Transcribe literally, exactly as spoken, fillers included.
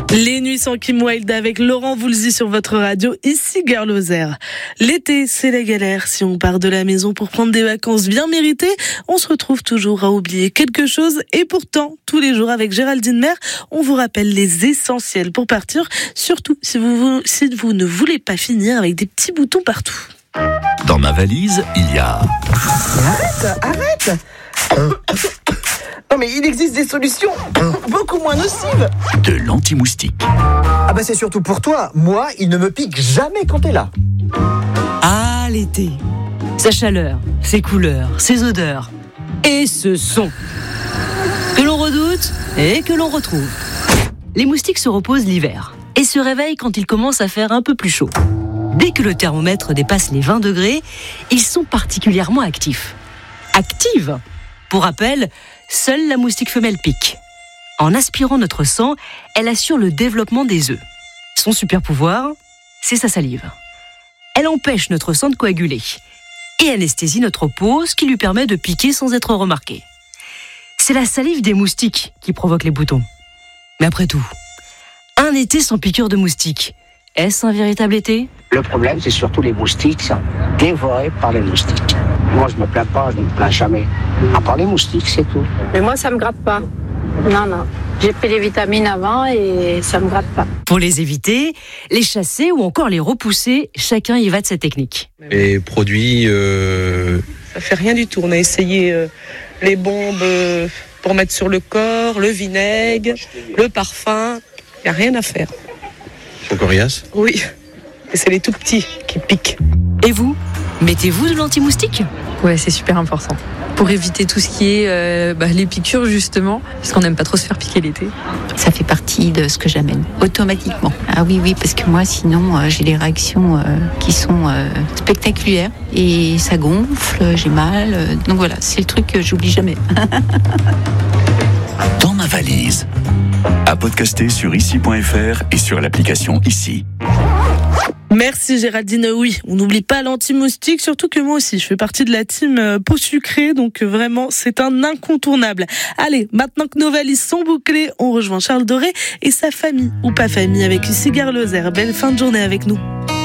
Les nuits sans Kim Wilde avec Laurent Voulzy sur votre radio, ici Gare Lozère. L'été, c'est la galère. Si on part de la maison pour prendre des vacances bien méritées, on se retrouve toujours à oublier quelque chose. Et pourtant, tous les jours avec Géraldine Maire, on vous rappelle les essentiels pour partir, surtout si vous, si vous ne voulez pas finir avec des petits boutons partout. Dans ma valise, il y a... Arrête, arrête Non mais il existe des solutions beaucoup moins nocives. De l'anti-moustique. Ah bah c'est surtout pour toi. Moi, il ne me pique jamais quand t'es là. Ah, l'été. Sa chaleur, ses couleurs, ses odeurs et ce son que l'on redoute et que l'on retrouve. Les moustiques se reposent l'hiver et se réveillent quand il commence à faire un peu plus chaud. Dès que le thermomètre dépasse les vingt degrés, ils sont particulièrement actifs. Active. Pour rappel, seule la moustique femelle pique. En aspirant notre sang, elle assure le développement des œufs. Son super pouvoir, c'est sa salive. Elle empêche notre sang de coaguler et anesthésie notre peau, ce qui lui permet de piquer sans être remarqué. C'est la salive des moustiques qui provoque les boutons. Mais après tout, un été sans piqûre de moustiques, est-ce un véritable été ? Le problème, c'est surtout les moustiques, ça. Dévorés par les moustiques. Moi, je me plains pas, je ne me plains jamais. À part les moustiques, c'est tout. Mais moi, ça me gratte pas. Non, non. J'ai pris les vitamines avant et ça me gratte pas. Pour les éviter, les chasser ou encore les repousser, chacun y va de sa technique. Les produits, euh... ça fait rien du tout. On a essayé euh, les bombes euh, pour mettre sur le corps, le vinaigre, le parfum. Il n'y a rien à faire. C'est coriace ? Oui. Et c'est les tout petits qui piquent. Et vous ? Mettez-vous de l'anti-moustique ? Ouais, c'est super important. Pour éviter tout ce qui est euh, bah, les piqûres, justement, parce qu'on n'aime pas trop se faire piquer l'été. Ça fait partie de ce que j'amène, automatiquement. Ah oui, oui, parce que moi, sinon, euh, j'ai des réactions euh, qui sont euh, spectaculaires. Et ça gonfle, j'ai mal. Euh, donc voilà, c'est le truc que j'oublie jamais. Dans ma valise. À podcaster sur ici point f r et sur l'application Ici. Merci Géraldine, oui, on n'oublie pas l'anti-moustique, surtout que moi aussi, je fais partie de la team euh, peau sucrée, donc euh, vraiment, c'est un incontournable. Allez, maintenant que nos valises sont bouclées, on rejoint Charles Doré et sa famille, ou pas famille, avec Ici Gare Lozère. Belle fin de journée avec nous.